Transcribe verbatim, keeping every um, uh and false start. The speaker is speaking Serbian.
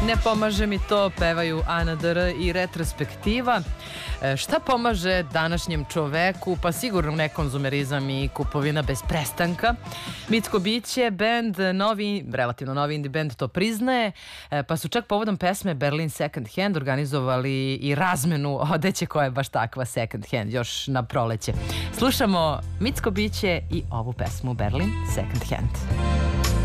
Ne pomaže mi to, pevaju Ana Dr i Retrospektiva. E, šta pomaže današnjem čoveku? Pa sigurno ne konzumerizam i kupovina bez prestanka. Mitsko biće, band, novi, relativno novi indie band to priznaje, e, pa su čak povodom pesme Berlin Second Hand organizovali i razmenu odeće koja je baš takva second hand, još na proleće. Slušamo Mitsko biće i ovu pesmu Berlin Second Hand.